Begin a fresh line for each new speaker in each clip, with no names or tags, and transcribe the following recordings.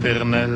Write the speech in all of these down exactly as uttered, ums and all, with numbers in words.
éternel.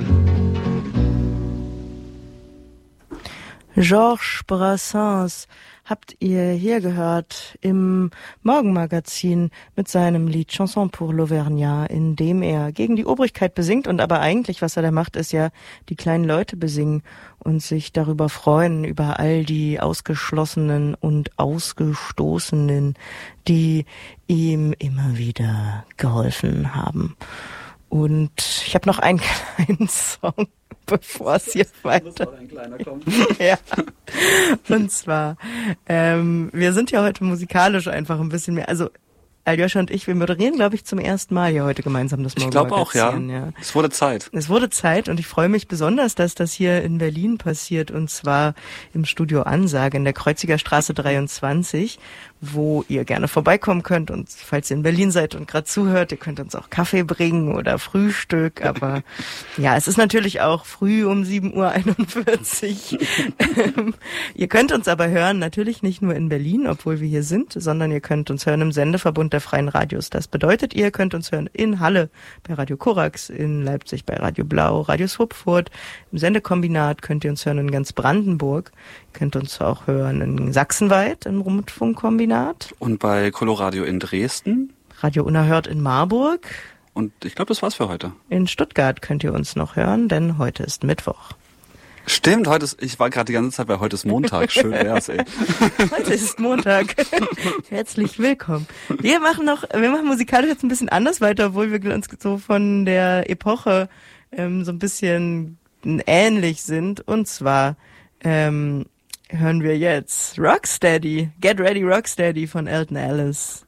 Georges Brassens habt ihr hier gehört im Morgenmagazin mit seinem Lied Chanson pour l'Auvergnat, in dem er gegen die Obrigkeit besingt und aber eigentlich, was er da macht, ist ja die kleinen Leute besingen und sich darüber freuen, über all die Ausgeschlossenen und Ausgestoßenen, die ihm immer wieder geholfen haben. Und ich habe noch einen kleinen Song, bevor es hier weiter... Muss ein kleiner kommen. Ja. Und zwar, ähm, wir sind ja heute musikalisch einfach ein bisschen mehr... Also Aljoscha und ich, wir moderieren, glaube ich, zum ersten Mal hier heute gemeinsam das Morgenmagazin.
Ich glaube auch, ja. ja. Es wurde Zeit.
Es wurde Zeit und ich freue mich besonders, dass das hier in Berlin passiert und zwar im Studio Ansage in der Kreuziger Straße dreiundzwanzig, wo ihr gerne vorbeikommen könnt und falls ihr in Berlin seid und gerade zuhört, ihr könnt uns auch Kaffee bringen oder Frühstück, aber ja, es ist natürlich auch früh um sieben Uhr einundvierzig. Ihr könnt uns aber hören, natürlich nicht nur in Berlin, obwohl wir hier sind, sondern ihr könnt uns hören im Sendeverbund der Freien Radios. Das bedeutet, ihr könnt uns hören in Halle bei Radio Korax, in Leipzig bei Radio Blau, Radio Swupfurt, im Sendekombinat könnt ihr uns hören in ganz Brandenburg, ihr könnt uns auch hören in Sachsenweit im Rundfunkkombinat.
Und bei Coloradio in Dresden.
Radio Unerhört in Marburg.
Und ich glaube, das war's für heute.
In Stuttgart könnt ihr uns noch hören, denn heute ist Mittwoch.
Stimmt, heute ist, ich war gerade die ganze Zeit bei heute ist Montag. Schön wär's, ey.
Heute ist Montag. Herzlich willkommen. Wir machen noch, wir machen musikalisch jetzt ein bisschen anders weiter, obwohl wir uns so von der Epoche ähm, so ein bisschen ähnlich sind. Und zwar ähm, hören wir jetzt Rocksteady, Get Ready Rocksteady von Elton Ellis.